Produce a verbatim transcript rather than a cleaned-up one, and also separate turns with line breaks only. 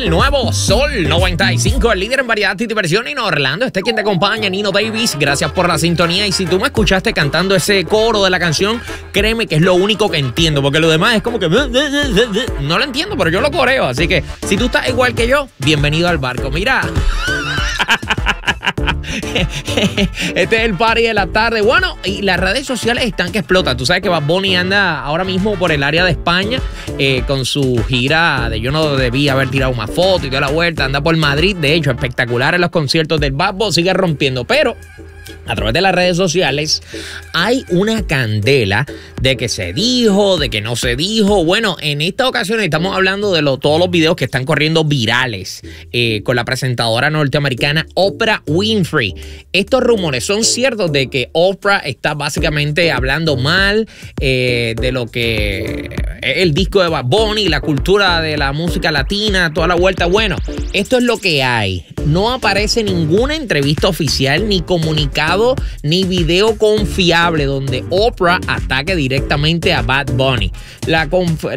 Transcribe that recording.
el nuevo Sol noventa y cinco, el líder en variedad y diversión en Orlando. Este es quien te acompaña, Nino Davis. Gracias por la sintonía. Y si tú me escuchaste cantando ese coro de la canción, créeme que es lo único que entiendo, porque lo demás es como que no lo entiendo, pero yo lo coreo. Así que si tú estás igual que yo, bienvenido al barco. Mira. Este es el party de la tarde. Bueno, y las redes sociales están que explotan. Tú sabes que Bad Bunny anda ahora mismo por el área de España eh, con su gira de yo no debía haber tirado más fotos y toda la vuelta. Anda por Madrid. De hecho, espectacular en los conciertos del Bad Bunny. Sigue rompiendo, pero a través de las redes sociales hay una candela de que se dijo, de que no se dijo. Bueno, en esta ocasión estamos hablando de lo, todos los videos que están corriendo virales eh, con la presentadora norteamericana Oprah Winfrey. Estos rumores son ciertos de que Oprah está básicamente hablando mal eh, de lo que es el disco de Bad Bunny, la cultura de la música latina, toda la vuelta. Bueno, esto es lo que hay. No aparece ninguna entrevista oficial, ni comunicado, ni video confiable donde Oprah ataque directamente a Bad Bunny. La, conf